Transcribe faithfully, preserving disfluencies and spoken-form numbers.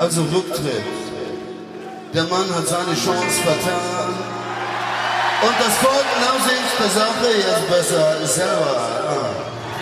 Also Rücktritt. Der Mann hat seine Chance vertan. Und das Volk nach Sicht der Sache jetzt besser selber. Ah.